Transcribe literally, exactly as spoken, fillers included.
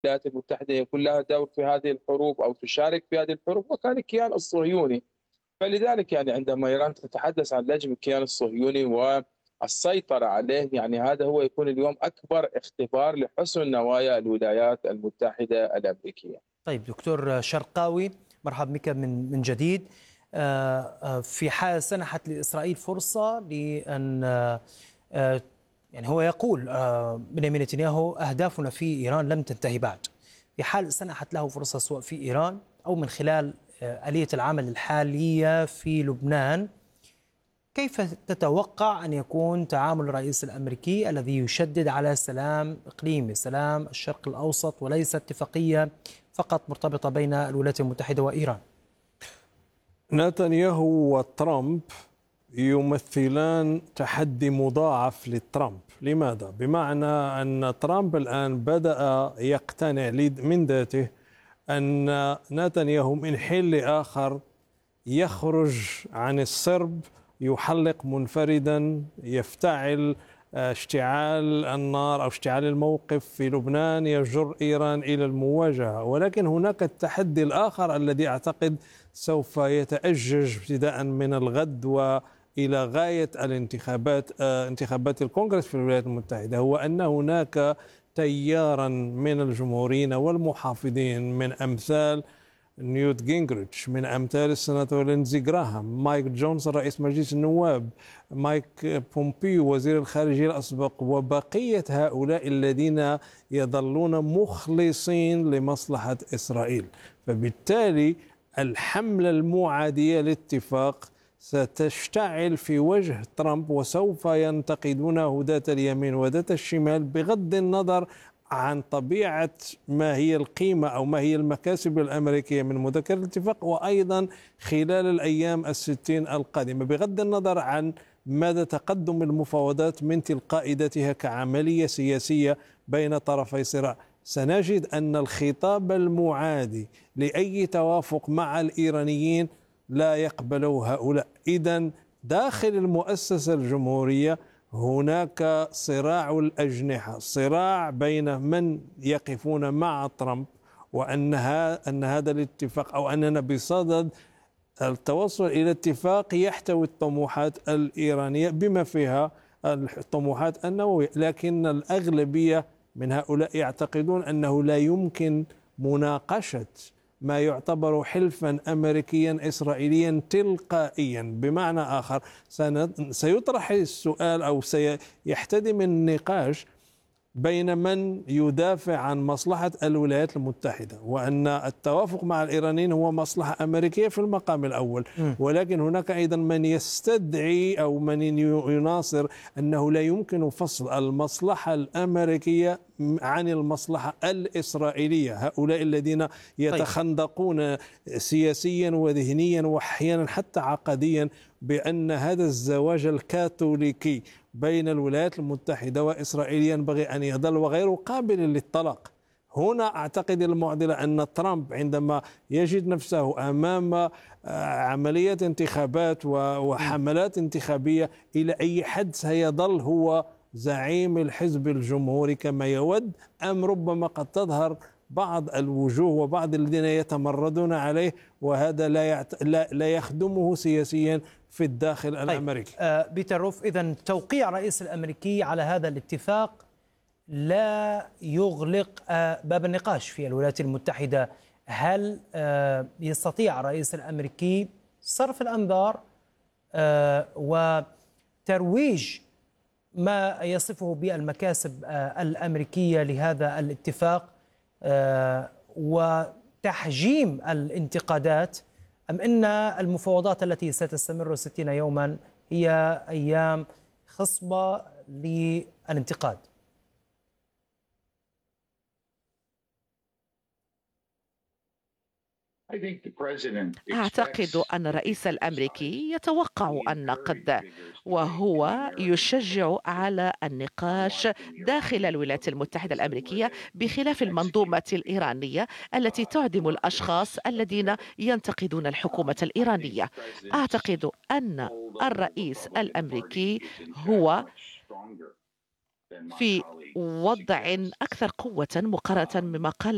الولايات المتحدة يكون لها دور في هذه الحروب أو تشارك في هذه الحروب، وكان الكيان الصهيوني. فلذلك يعني عندما إيران تتحدث عن لجم الكيان الصهيوني والسيطرة عليه، يعني هذا هو يكون اليوم أكبر اختبار لحسن نوايا الولايات المتحدة الأمريكية. طيب دكتور شرقاوي، مرحبا بك من من جديد. آه، آه، في حال سنحت لإسرائيل فرصة لأن آه، آه، يعني هو يقول آه، بنيامين نتنياهو أهدافنا في إيران لم تنتهي بعد. في حال سنحت له فرصة سواء في إيران أو من خلال آه، آلية العمل الحالية في لبنان، كيف تتوقع أن يكون تعامل الرئيس الأمريكي الذي يشدد على سلام إقليمي، سلام الشرق الأوسط، وليس اتفاقية فقط مرتبطة بين الولايات المتحدة وإيران؟ نتنياهو وترامب يمثلان تحدي مضاعف لترامب. لماذا؟ بمعنى أن ترامب الآن بدأ يقتنع من ذاته أن نتنياهو من حين لآخر يخرج عن السرب، يحلق منفردا، يفتعل اشتعال النار أو اشتعال الموقف في لبنان، يجر إيران إلى المواجهة. ولكن هناك التحدي الآخر الذي أعتقد سوف يتأجج ابتداء من الغد وإلى غاية الانتخابات انتخابات الكونغرس في الولايات المتحدة، هو أن هناك تيارا من الجمهوريين والمحافظين من أمثال نيوت جينغريتش، من أمثال السناتور لينزي جراهام، مايك جونسون رئيس مجلس النواب، مايك بومبيو وزير الخارجية الأسبق، وبقية هؤلاء الذين يظلون مخلصين لمصلحة إسرائيل. فبالتالي الحملة المعادية للاتفاق ستشتعل في وجه ترامب، وسوف ينتقدونه ذات اليمين وذات الشمال بغض النظر عن طبيعة ما هي القيمة أو ما هي المكاسب الأمريكية من مذكرة الاتفاق، وأيضا خلال الأيام الستين القادمة، بغض النظر عن مدى تقدم المفاوضات من تلقاء ذاتها كعملية سياسية بين طرفي صراع. سنجد أن الخطاب المعادي لأي توافق مع الإيرانيين لا يقبله هؤلاء. إذن داخل المؤسسة الجمهورية هناك صراع الأجنحة، صراع بين من يقفون مع ترامب وأن أن هذا الاتفاق أو أننا بصدد التوصل إلى اتفاق يحتوي الطموحات الإيرانية بما فيها الطموحات النووية، لكن الأغلبية من هؤلاء يعتقدون أنه لا يمكن مناقشة ما يعتبر حلفا أمريكيا إسرائيليا تلقائيا. بمعنى آخر، سيطرح السؤال أو سيحتدم النقاش بين من يدافع عن مصلحة الولايات المتحدة، وأن التوافق مع الإيرانيين هو مصلحة أمريكية في المقام الأول، ولكن هناك أيضا من يستدعي أو من يناصر أنه لا يمكن فصل المصلحة الأمريكية عن المصلحة الإسرائيلية. هؤلاء الذين يتخندقون سياسيا وذهنيا وأحيانا حتى عقديا بأن هذا الزواج الكاثوليكي بين الولايات المتحدة وإسرائيل ينبغي أن يظل وغير قابل للطلاق. هنا أعتقد المعضلة أن ترامب عندما يجد نفسه أمام عملية انتخابات وحملات انتخابية، إلى أي حد سيظل هو زعيم الحزب الجمهوري كما يود، أم ربما قد تظهر بعض الوجوه وبعض الذين يتمردون عليه، وهذا لا يعت... لا... لا يخدمه سياسيا في الداخل طيب. الأمريكي. آه بيتر روف، إذن توقيع الرئيس الأمريكي على هذا الاتفاق لا يغلق آه باب النقاش في الولايات المتحدة. هل آه يستطيع الرئيس الأمريكي صرف الأنظار آه وترويج ما يصفه بالمكاسب آه الأمريكية لهذا الاتفاق آه وتحجيم الانتقادات، أم أن المفاوضات التي ستستمر ستين يوما هي أيام خصبة للانتقاد؟ أعتقد أن الرئيس الأمريكي يتوقع النقد، وهو يشجع على النقاش داخل الولايات المتحدة الأمريكية بخلاف المنظومة الإيرانية التي تعدم الأشخاص الذين ينتقدون الحكومة الإيرانية. أعتقد أن الرئيس الأمريكي هو في وضع أكثر قوة مقارنة بما قال